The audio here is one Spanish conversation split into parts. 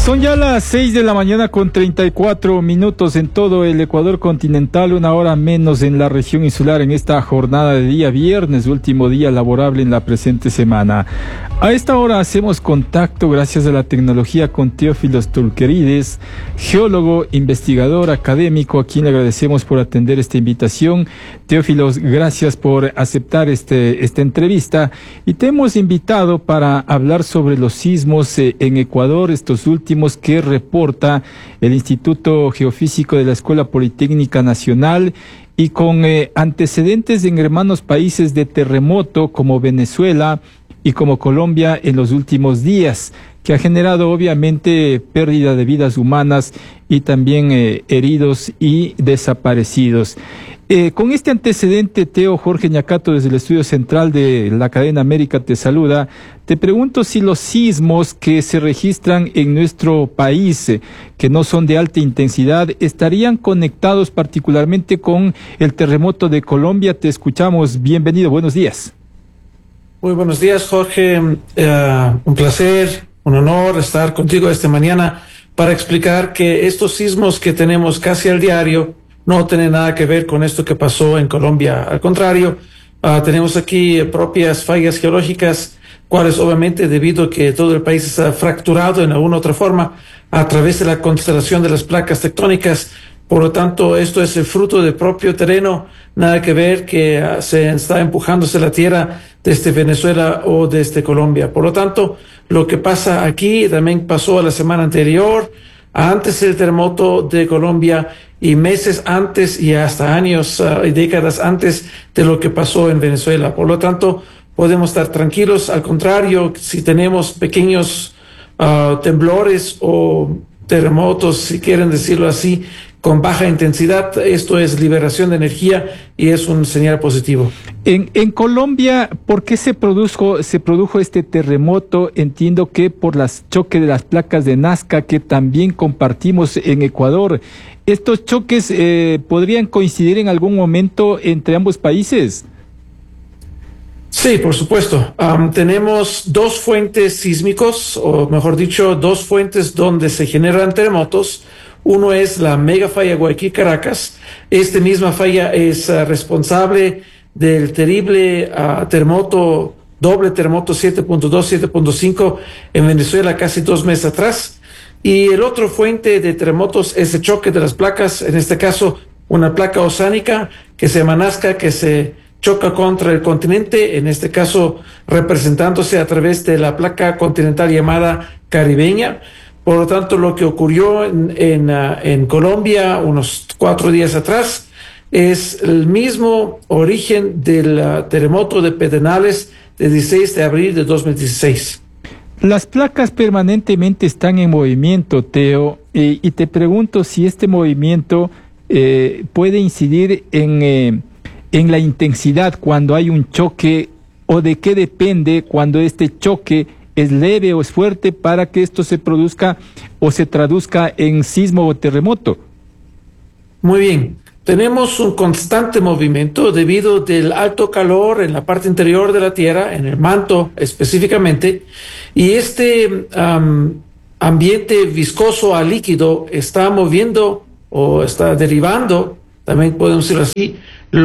Son ya las 6 de la mañana con 34 minutos en todo el Ecuador continental, una hora menos en la región insular en esta jornada de día viernes, último día laborable en la presente semana. A esta hora hacemos contacto gracias a la tecnología con Teófilos Tulquerides, geólogo, investigador, académico, a quien le agradecemos por atender esta invitación. Teófilos, gracias por aceptar esta entrevista, y te hemos invitado para hablar sobre los sismos en Ecuador, estos últimos que reporta el Instituto Geofísico de la Escuela Politécnica Nacional, y con antecedentes en hermanos países de terremoto como Venezuela y como Colombia en los últimos días, que ha generado obviamente pérdida de vidas humanas y también heridos y desaparecidos. Con este antecedente, Teo, Jorge Ñacato desde el estudio central de la cadena América te saluda. Te pregunto si los sismos que se registran en nuestro país, que no son de alta intensidad, estarían conectados particularmente con el terremoto de Colombia. Te escuchamos. Bienvenido. Buenos días. Muy buenos días, Jorge. Un placer, un honor estar contigo esta mañana para explicar que estos sismos que tenemos casi al diario no tienen nada que ver con esto que pasó en Colombia. Al contrario, tenemos aquí propias fallas geológicas, cuales obviamente debido a que todo el país está fracturado en alguna otra forma a través de la constelación de las placas tectónicas. Por lo tanto, esto es el fruto del propio terreno, nada que ver que se está empujándose la tierra desde Venezuela o desde Colombia. Por lo tanto, lo que pasa aquí también pasó la semana anterior, antes del terremoto de Colombia, y meses antes y hasta años y décadas antes de lo que pasó en Venezuela. Por lo tanto, podemos estar tranquilos. Al contrario, si tenemos pequeños temblores o terremotos, si quieren decirlo así, con baja intensidad, esto es liberación de energía y es un señal positivo. En Colombia, ¿por qué se produjo este terremoto? Entiendo que por las choques de las placas de Nazca que también compartimos en Ecuador. ¿Estos choques podrían coincidir en algún momento entre ambos países? Sí, por supuesto. Tenemos dos fuentes sísmicos, o mejor dicho, dos fuentes donde se generan terremotos. Uno es la mega falla Guayaquil-Caracas. Esta misma falla es responsable del terrible terremoto, doble terremoto 7.2, 7.5 en Venezuela casi 2 meses atrás. Y el otro fuente de terremotos es el choque de las placas, en este caso una placa oceánica que se llama Nazca, que se choca contra el continente, en este caso representándose a través de la placa continental llamada caribeña. Por lo tanto, lo que ocurrió en Colombia unos 4 días atrás es el mismo origen del terremoto de Pedernales del 16 de abril de 2016. Las placas permanentemente están en movimiento, Teo, y te pregunto si este movimiento puede incidir en la intensidad cuando hay un choque, o de qué depende cuando este choque es leve o es fuerte para que esto se produzca o se traduzca en sismo o terremoto. Muy bien. Tenemos un constante movimiento debido del alto calor en la parte interior de la Tierra, en el manto específicamente, y este ambiente viscoso a líquido está moviendo o está derivando, también podemos decirlo así,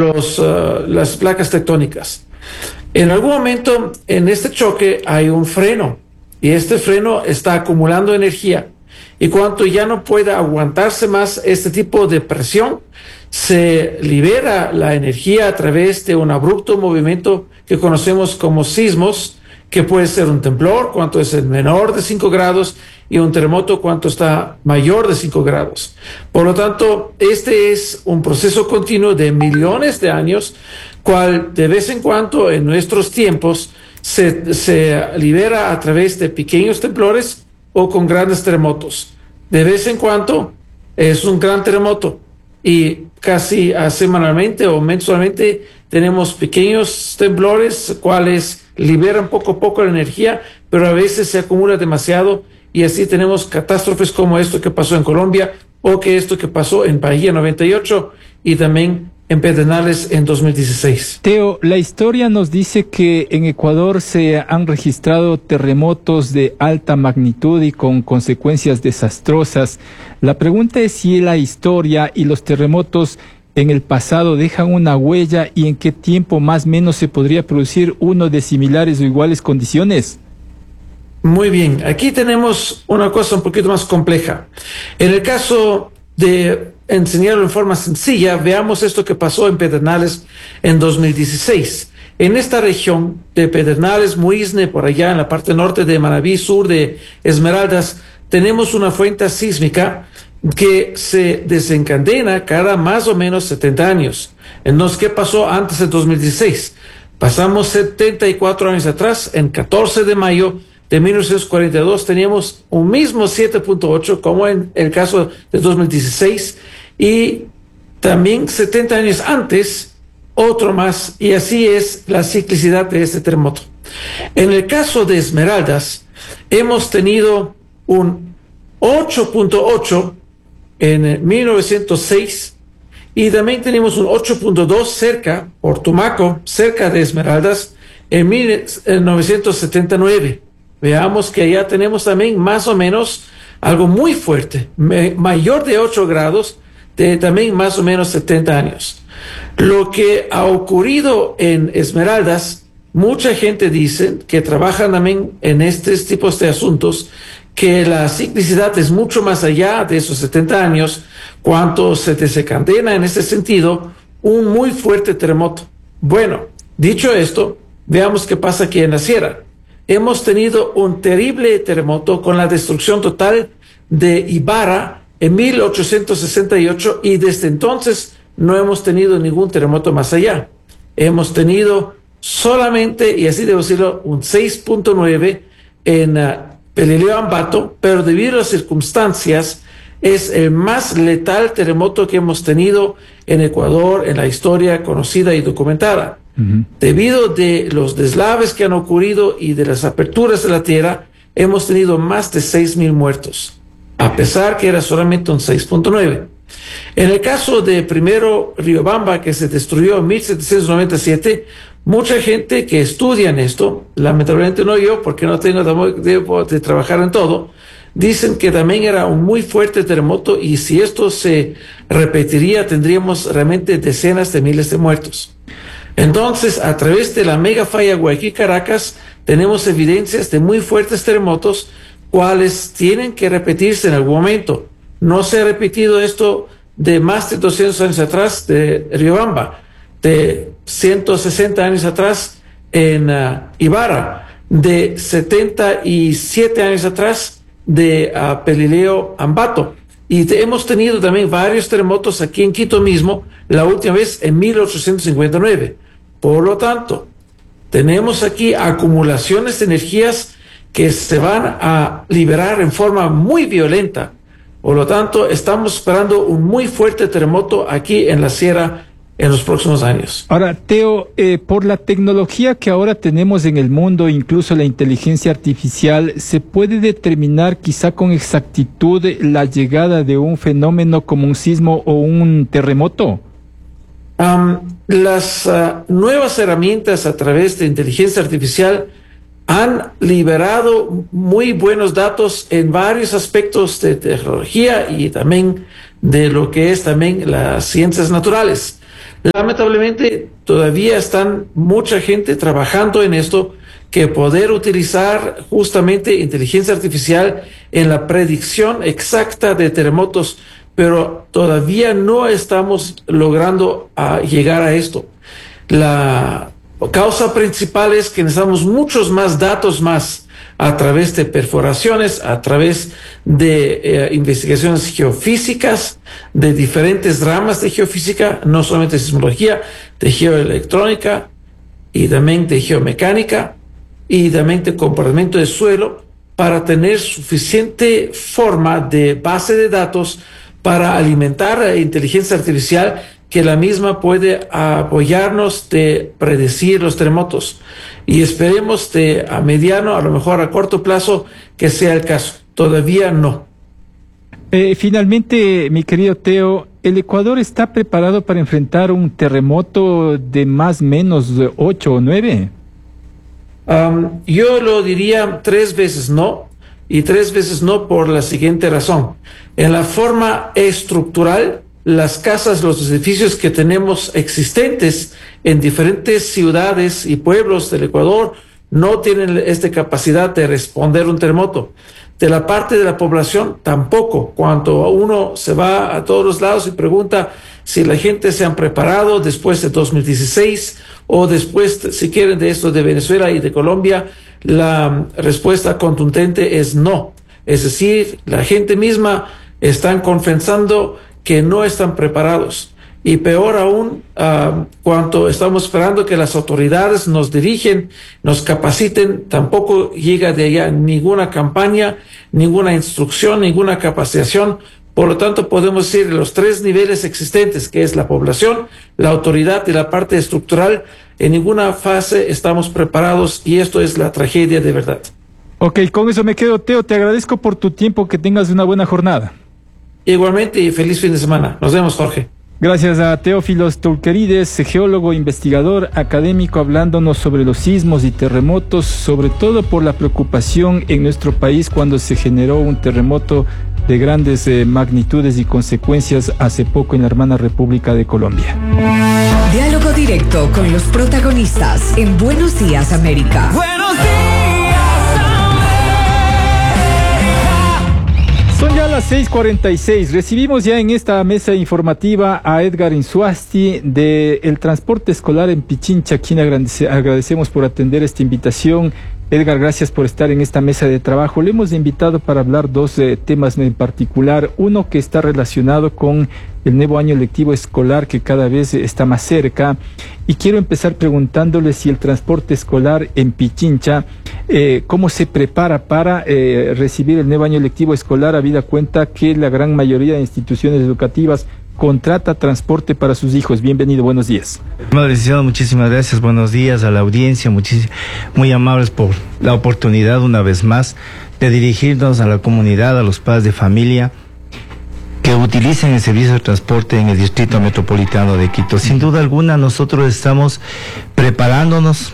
las placas tectónicas. En algún momento en este choque hay un freno, y este freno está acumulando energía, y cuando ya no pueda aguantarse más este tipo de presión, se libera la energía a través de un abrupto movimiento que conocemos como sismos, que puede ser un temblor cuando es el menor de 5 grados y un terremoto cuando está mayor de 5 grados. Por lo tanto, este es un proceso continuo de millones de años, cual de vez en cuando en nuestros tiempos se libera a través de pequeños temblores o con grandes terremotos. De vez en cuando es un gran terremoto, y casi semanalmente o mensualmente tenemos pequeños temblores, cuales liberan poco a poco la energía, pero a veces se acumula demasiado, y así tenemos catástrofes como esto que pasó en Colombia, o que esto que pasó en Bahía 98 y también en Pedernales en 2016. Teo, la historia nos dice que en Ecuador se han registrado terremotos de alta magnitud y con consecuencias desastrosas. La pregunta es si la historia y los terremotos en el pasado dejan una huella y en qué tiempo más o menos se podría producir uno de similares o iguales condiciones. Muy bien, aquí tenemos una cosa un poquito más compleja. En el caso de enseñarlo en forma sencilla, veamos esto que pasó en Pedernales en 2016. En esta región de Pedernales, Muisne, por allá en la parte norte de Manabí, sur de Esmeraldas, tenemos una fuente sísmica que se desencadena cada más o menos 70 años. Entonces, ¿qué pasó antes de 2016? Pasamos 74 años atrás, en 14 de mayo de 1942 teníamos un mismo 7.8 como en el caso de 2016 y también 70 años antes otro más, y así es la ciclicidad de este terremoto. En el caso de Esmeraldas hemos tenido un 8.8 en 1906 y también tenemos un 8.2 cerca, por Tumaco, cerca de Esmeraldas, en 1979. Veamos que allá tenemos también más o menos algo muy fuerte, mayor de 8 grados, de también más o menos 70 años. Lo que ha ocurrido en Esmeraldas, mucha gente dice que trabajan también en estos tipos de asuntos, que la ciclicidad es mucho más allá de esos 70 años, cuando se desencadena en ese sentido un muy fuerte terremoto. Bueno, dicho esto, veamos qué pasa aquí en la sierra. Hemos tenido un terrible terremoto con la destrucción total de Ibarra en 1868 y desde entonces no hemos tenido ningún terremoto más allá. Hemos tenido solamente, y así debo decirlo, un 6.9 en Pelileo Ambato, pero debido a las circunstancias es el más letal terremoto que hemos tenido en Ecuador en la historia conocida y documentada. Debido de los deslaves que han ocurrido y de las aperturas de la tierra, hemos tenido más de 6,000 muertos, a pesar que era solamente un 6.9. En el caso de primero Riobamba, que se destruyó en 1797, mucha gente que estudia en esto, lamentablemente no yo, porque no tengo tiempo de trabajar en todo, dicen que también era un muy fuerte terremoto y si esto se repetiría tendríamos realmente decenas de miles de muertos. Entonces, a través de la mega falla Guayaquil-Caracas, tenemos evidencias de muy fuertes terremotos, cuales tienen que repetirse en algún momento. No se ha repetido esto de más de 200 años atrás de Riobamba, de 160 años atrás en Ibarra, de 77 años atrás de Pelileo Ambato. Y hemos tenido también varios terremotos aquí en Quito mismo, la última vez en 1859. Por lo tanto, tenemos aquí acumulaciones de energías que se van a liberar en forma muy violenta. Por lo tanto, estamos esperando un muy fuerte terremoto aquí en la sierra en los próximos años. Ahora, Teo, por la tecnología que ahora tenemos en el mundo, incluso la inteligencia artificial, ¿se puede determinar quizá con exactitud la llegada de un fenómeno como un sismo o un terremoto? Las nuevas herramientas a través de inteligencia artificial han liberado muy buenos datos en varios aspectos de tecnología y también de lo que es también las ciencias naturales. Lamentablemente todavía están mucha gente trabajando en esto, que poder utilizar justamente inteligencia artificial en la predicción exacta de terremotos, pero todavía no estamos logrando llegar a esto. La causa principal es que necesitamos muchos más datos más a través de perforaciones, a través de investigaciones geofísicas, de diferentes ramas de geofísica, no solamente de sismología, de geoelectrónica y también de geomecánica y también de comportamiento de suelo, para tener suficiente forma de base de datos para alimentar a inteligencia artificial, que la misma puede apoyarnos de predecir los terremotos. Y esperemos a mediano, a lo mejor a corto plazo, que sea el caso. Todavía no. Finalmente, mi querido Teo, ¿el Ecuador está preparado para enfrentar un terremoto de más o menos 8 o 9? Yo lo diría 3 veces no, y 3 veces no por la siguiente razón. En la forma estructural, las casas, los edificios que tenemos existentes en diferentes ciudades y pueblos del Ecuador no tienen esta capacidad de responder un terremoto. De la parte de la población tampoco. Cuando uno se va a todos los lados y pregunta si la gente se han preparado después de 2016 o después, si quieren, de esto de Venezuela y de Colombia, la respuesta contundente es no. Es decir, la gente misma están confesando que no están preparados. Y peor aún, cuando estamos esperando que las autoridades nos dirigen, nos capaciten, tampoco llega de allá ninguna campaña, ninguna instrucción, ninguna capacitación. Por lo tanto, podemos decir los 3 niveles existentes, que es la población, la autoridad y la parte estructural, en ninguna fase estamos preparados, y esto es la tragedia de verdad. Ok, con eso me quedo, Teo. Te agradezco por tu tiempo, que tengas una buena jornada. Igualmente, y feliz fin de semana. Nos vemos, Jorge. Gracias a Teófilos Tulquerides, geólogo, investigador, académico, hablándonos sobre los sismos y terremotos, sobre todo por la preocupación en nuestro país cuando se generó un terremoto de grandes magnitudes y consecuencias hace poco en la hermana República de Colombia. Diálogo directo con los protagonistas en Buenos Días, América. Buenos días. Son ya las 6:46. Recibimos ya en esta mesa informativa a Edgar Insuasti del transporte escolar en Pichincha, a quien agradecemos por atender esta invitación. Edgar, gracias por estar en esta mesa de trabajo. Le hemos invitado para hablar 2 temas en particular. Uno que está relacionado con el nuevo año lectivo escolar, que cada vez está más cerca. Y quiero empezar preguntándole si el transporte escolar en Pichincha, cómo se prepara para recibir el nuevo año lectivo escolar, habida cuenta que la gran mayoría de instituciones educativas contrata transporte para sus hijos. Bienvenido, buenos días. Licenciado, muchísimas gracias, buenos días a la audiencia, muy amables por la oportunidad una vez más de dirigirnos a la comunidad, a los padres de familia que utilicen el servicio de transporte en el Distrito Metropolitano de Quito. Sin duda alguna, nosotros estamos preparándonos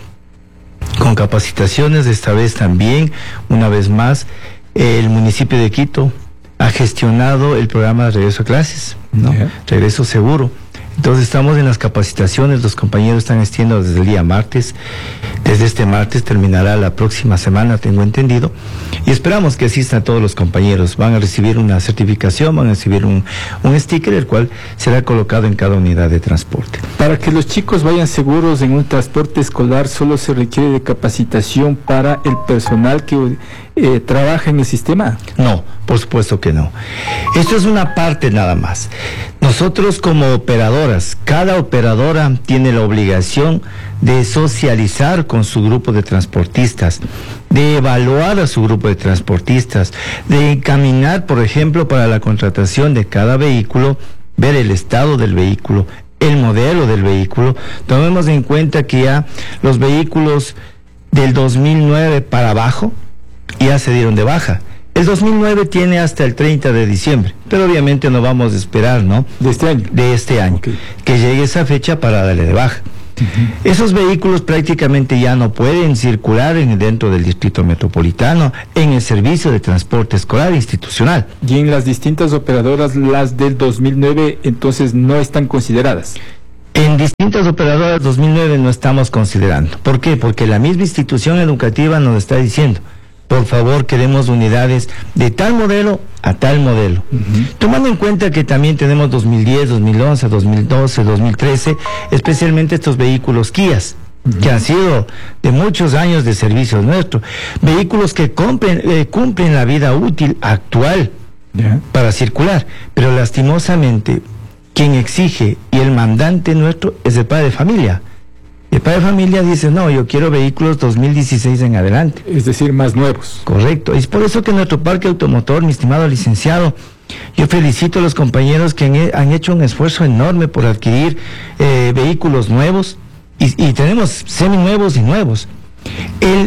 con capacitaciones. Esta vez también, una vez más, el municipio de Quito ha gestionado el programa de regreso a clases, ¿no? Regreso seguro. Entonces estamos en las capacitaciones, los compañeros están asistiendo desde el día martes. Desde este martes terminará la próxima semana, tengo entendido, y esperamos que asistan todos los compañeros. Van a recibir una certificación, van a recibir un sticker, el cual será colocado en cada unidad de transporte. Para que los chicos vayan seguros en un transporte escolar, solo se requiere de capacitación para el personal que trabaja en el sistema. No, por supuesto que no. Esto es una parte nada más. Nosotros como operadoras, cada operadora tiene la obligación de socializar con su grupo de transportistas, de evaluar a su grupo de transportistas, de encaminar, por ejemplo, para la contratación de cada vehículo, ver el estado del vehículo, el modelo del vehículo. Tomemos en cuenta que ya los vehículos del 2009 para abajo ya se dieron de baja. El 2009 tiene hasta el 30 de diciembre, pero obviamente no vamos a esperar, ¿no? De este año. De este año. Okay. Que llegue esa fecha para darle de baja. Esos vehículos prácticamente ya no pueden circular dentro del Distrito Metropolitano en el servicio de transporte escolar institucional. Y en las distintas operadoras, las del 2009, entonces no están consideradas. En distintas operadoras 2009 no estamos considerando. ¿Por qué? Porque la misma institución educativa nos está diciendo: por favor, queremos unidades de tal modelo a tal modelo. Tomando en cuenta que también tenemos 2010, 2011, 2012, 2013, especialmente estos vehículos Kias, que han sido de muchos años de servicio nuestro. Vehículos que cumplen la vida útil actual para circular. Pero lastimosamente, quien exige y el mandante nuestro es el padre de familia. El padre de familia dice: no, yo quiero vehículos 2016 en adelante. Es decir, más nuevos. Correcto. Es por eso que nuestro parque automotor, mi estimado licenciado, yo felicito a los compañeros que han hecho un esfuerzo enorme por adquirir vehículos nuevos, y tenemos seminuevos y nuevos. El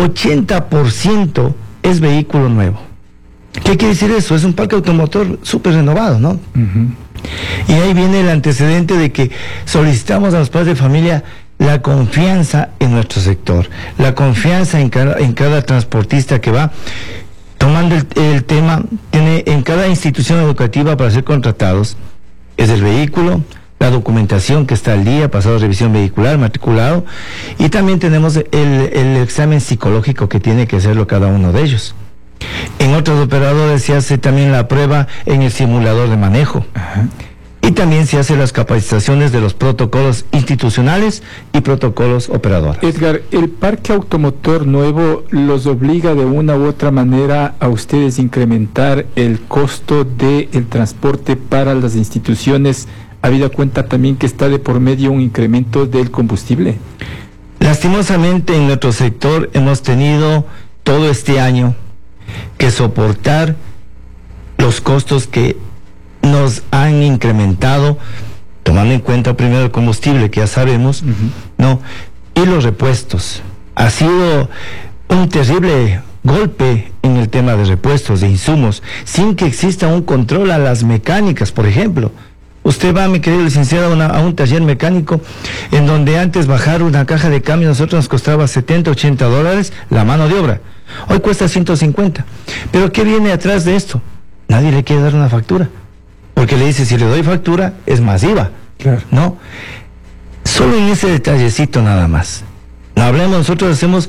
80% es vehículo nuevo. ¿Qué quiere decir eso? Es un parque automotor súper renovado, ¿no? Y ahí viene el antecedente de que solicitamos a los padres de familia la confianza en nuestro sector, la confianza en cada transportista que va tomando el tema. Tiene en cada institución educativa para ser contratados, es el vehículo, la documentación que está al día, pasado revisión vehicular, matriculado, y también tenemos el examen psicológico que tiene que hacerlo cada uno de ellos. En otros operadores se hace también la prueba en el simulador de manejo. Ajá. Y también se hacen las capacitaciones de los protocolos institucionales y protocolos operadores. Edgar, ¿el parque automotor nuevo los obliga de una u otra manera a ustedes incrementar el costo del transporte para las instituciones, habida cuenta también que está de por medio un incremento del combustible? Lastimosamente en nuestro sector hemos tenido todo este año que soportar los costos que nos han incrementado, tomando en cuenta primero el combustible, que ya sabemos, ¿no? Y los repuestos. Ha sido un terrible golpe en el tema de repuestos, de insumos, sin que exista un control a las mecánicas, por ejemplo. Usted va, mi querido licenciado, a un taller mecánico en donde antes bajar una caja de cambio a nosotros nos costaba $70, $80 la mano de obra. Hoy cuesta 150. Pero ¿qué viene atrás de esto? Nadie le quiere dar una factura. Porque le dice, si le doy factura, es más IVA. Claro. ¿No? Solo en ese detallecito nada más. No hablemos, nosotros hacemos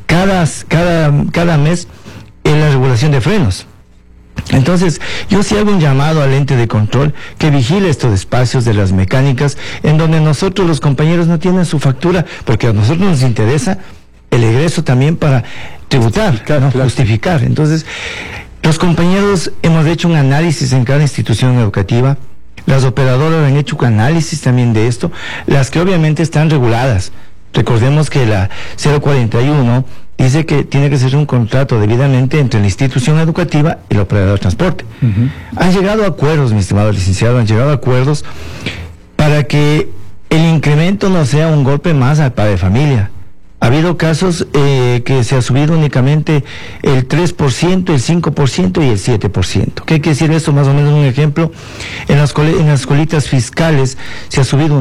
cada mes en la regulación de frenos. Entonces, yo sí hago un llamado al ente de control que vigile estos espacios de las mecánicas en donde nosotros los compañeros no tienen su factura, porque a nosotros nos interesa el egreso también para tributar, ¿no? Claro. Justificar. Entonces, los compañeros hemos hecho un análisis en cada institución educativa, las operadoras han hecho un análisis también de esto, las que obviamente están reguladas. Recordemos que la 041 dice que tiene que ser un contrato debidamente entre la institución educativa y el operador de transporte. Han llegado a acuerdos, mi estimado licenciado, han acuerdos para que el incremento no sea un golpe más al padre de familia. Ha habido casos que se ha subido únicamente el 3%, el 5% y el 7%. ¿Qué quiere decir esto? Más o menos un ejemplo. En las escuelitas fiscales se ha subido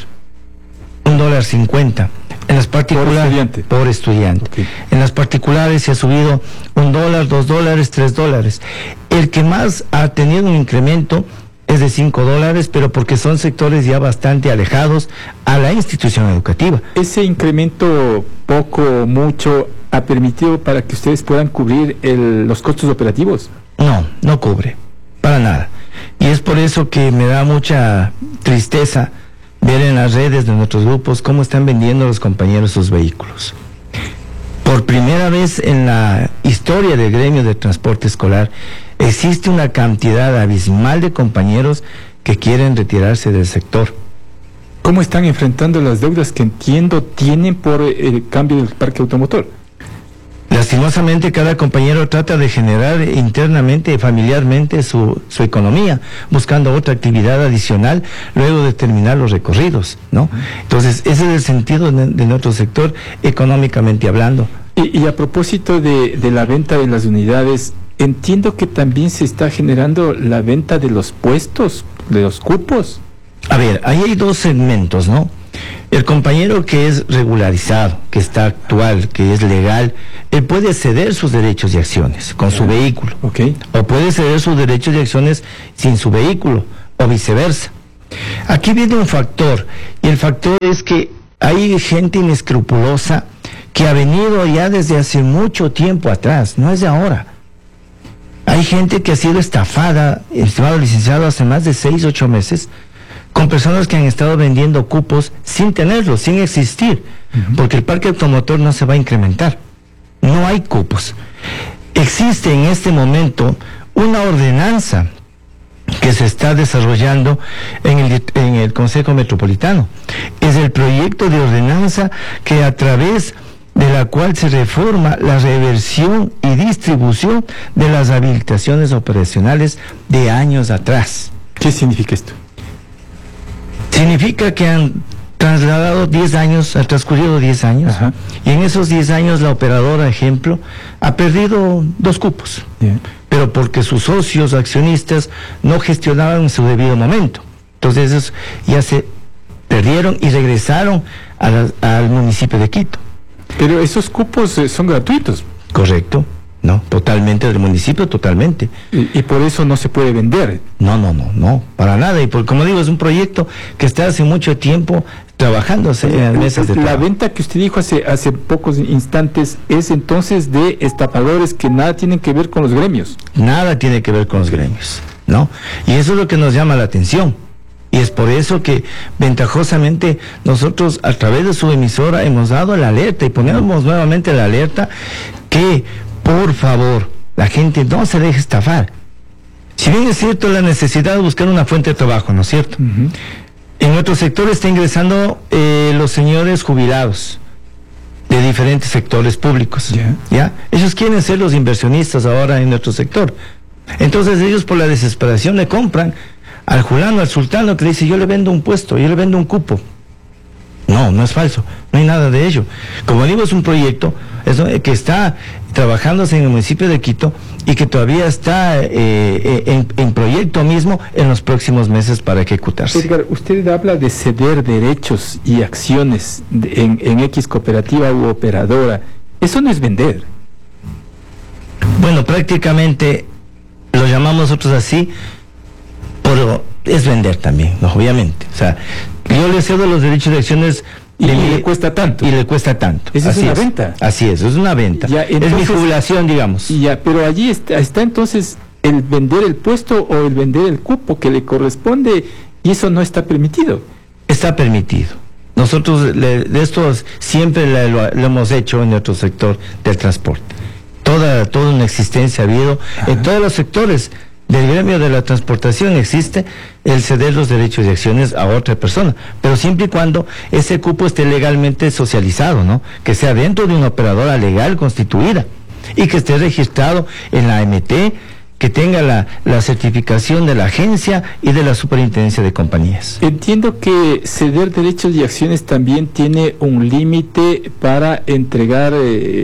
$1.50. En las particulares, por estudiante. Okay. En las particulares se ha subido $1, $2, $3. El que más ha tenido un incremento es de $5, pero porque son sectores ya bastante alejados a la institución educativa. ¿Ese incremento, poco o mucho, ha permitido para que ustedes puedan cubrir los costos operativos? No cubre, para nada. Y es por eso que me da mucha tristeza ver en las redes de nuestros grupos cómo están vendiendo los compañeros sus vehículos. Por primera vez en la historia del gremio de transporte escolar, existe una cantidad abismal de compañeros que quieren retirarse del sector. ¿Cómo están enfrentando las deudas que entiendo tienen por el cambio del parque automotor? Lastimosamente cada compañero trata de generar internamente, familiarmente su economía, buscando otra actividad adicional luego de terminar los recorridos, ¿no? Entonces ese es el sentido de nuestro sector económicamente hablando. Y a propósito de la venta de las unidades, entiendo que también se está generando la venta de los puestos, de los cupos. A ver, ahí hay dos segmentos, ¿no? El compañero que es regularizado, que está actual, que es legal, él puede ceder sus derechos y acciones con su vehículo. Okay. O puede ceder sus derechos y acciones sin su vehículo, o viceversa. Aquí viene un factor, y el factor es que hay gente inescrupulosa que ha venido ya desde hace mucho tiempo atrás, no es de ahora. Hay gente que ha sido estafada, estimado licenciado, hace más de 6, 8 meses, con personas que han estado vendiendo cupos sin tenerlos, sin existir, porque el parque automotor no se va a incrementar. No hay cupos. Existe en este momento una ordenanza que se está desarrollando en el Consejo Metropolitano. Es el proyecto de ordenanza que a través de la cual se reforma la reversión y distribución de las habilitaciones operacionales de años atrás. ¿Qué significa esto? Significa que han trasladado 10 años, ha transcurrido 10 años, y en esos 10 años la operadora, ejemplo, ha perdido 2 cupos. pero porque sus socios accionistas no gestionaban en su debido momento. Entonces esos ya se perdieron y regresaron al municipio de Quito. Pero esos cupos son gratuitos. Correcto, no, totalmente del municipio, totalmente. Y por eso no se puede vender. No, para nada. Y como digo, es un proyecto que está hace mucho tiempo trabajándose en las mesas de trabajo. La venta que usted dijo hace pocos instantes es entonces de estafadores que nada tienen que ver con los gremios. Nada tiene que ver con los gremios, ¿no? Y eso es lo que nos llama la atención. Y es por eso que ventajosamente nosotros a través de su emisora hemos dado la alerta y ponemos nuevamente la alerta que por favor la gente no se deje estafar. Si bien es cierto la necesidad de buscar una fuente de trabajo, ¿no es cierto? En nuestro sector está ingresando los señores jubilados de diferentes sectores públicos. ¿Ya? Ellos quieren ser los inversionistas ahora en nuestro sector. Entonces ellos por la desesperación le compran al fulano, al sultano que le dice: yo le vendo un puesto, yo le vendo un cupo. No es falso, no hay nada de ello. Como digo, es un proyecto que está trabajándose en el municipio de Quito y que todavía está en proyecto mismo en los próximos meses para ejecutarse. Edgar, usted habla de ceder derechos y acciones en X cooperativa u operadora. Eso no es vender. Bueno, prácticamente lo llamamos nosotros así, pero es vender también, ¿no? Obviamente. O sea, yo le cedo los derechos de acciones y le cuesta tanto. Y le cuesta tanto. Esa es una venta. Así es una venta. Ya, entonces, es mi jubilación, digamos. Ya, pero allí está entonces el vender el puesto o el vender el cupo que le corresponde, y eso no está permitido. Está permitido. Nosotros de esto siempre lo hemos hecho en nuestro sector del transporte. Toda una existencia ha habido. Ajá. En todos los sectores del gremio de la transportación existe el ceder los derechos de acciones a otra persona, pero siempre y cuando ese cupo esté legalmente socializado, ¿no? Que sea dentro de una operadora legal constituida y que esté registrado en la AMT, que tenga la certificación de la agencia y de la superintendencia de compañías. Entiendo que ceder derechos y acciones también tiene un límite para entregar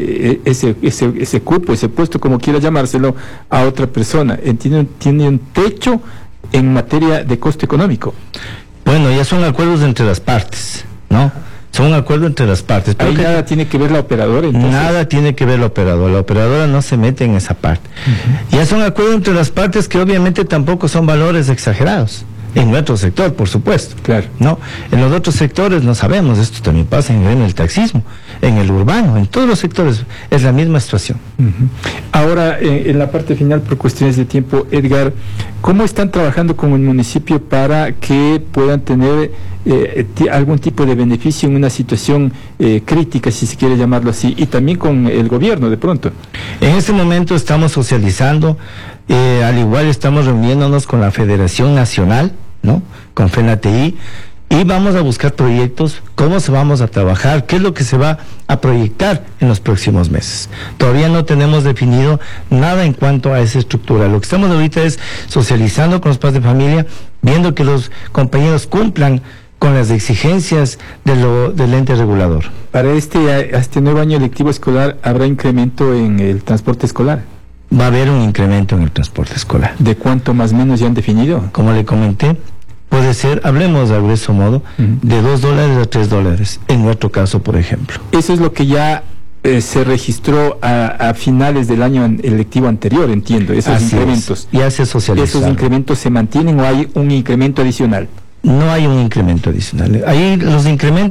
ese cupo, ese puesto, como quiera llamárselo, a otra persona. Tiene un techo en materia de costo económico. Bueno, ya son acuerdos entre las partes, ¿no? Son un acuerdo entre las partes. Ahí nada tiene que ver la operadora, entonces. Nada tiene que ver la operadora no se mete en esa parte. Ya son acuerdos entre las partes que obviamente tampoco son valores exagerados. En nuestro sector, por supuesto. Claro. No, en los otros sectores no sabemos, esto también pasa en el taxismo, en el urbano, en todos los sectores es la misma situación. Ahora, en la parte final, por cuestiones de tiempo, Edgar, ¿cómo están trabajando con el municipio para que puedan tener algún tipo de beneficio en una situación crítica, si se quiere llamarlo así, y también con el gobierno de pronto? En este momento estamos socializando, al igual estamos reuniéndonos con la Federación Nacional, ¿no? Con FENATI, y vamos a buscar proyectos, cómo se vamos a trabajar, qué es lo que se va a proyectar en los próximos meses. Todavía no tenemos definido nada en cuanto a esa estructura. Lo que estamos ahorita es socializando con los padres de familia, viendo que los compañeros cumplan con las exigencias del ente regulador. Para este nuevo año lectivo escolar, ¿habrá incremento en el transporte escolar? Va a haber un incremento en el transporte escolar. ¿De cuánto más o menos ya han definido? Como le comenté, puede ser, hablemos a grueso modo, de $2 a $3, en nuestro caso, por ejemplo. Eso es lo que ya se registró a finales del año electivo anterior, entiendo, esos Así incrementos. Ya se socializaron. ¿Esos incrementos se mantienen o hay un incremento adicional? No hay un incremento adicional. Ahí los incrementos